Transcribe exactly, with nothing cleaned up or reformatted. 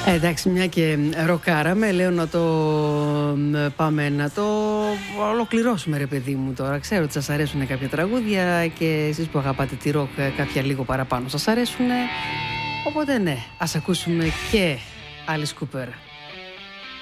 Ε, εντάξει, μια και ροκάραμε, λέω να το πάμε να το ολοκληρώσουμε, ρε παιδί μου, τώρα. Ξέρω ότι σας αρέσουν κάποια τραγούδια και εσείς που αγαπάτε τη ροκ κάποια λίγο παραπάνω σας αρέσουν. Οπότε ναι, ας ακούσουμε και Alice Cooper.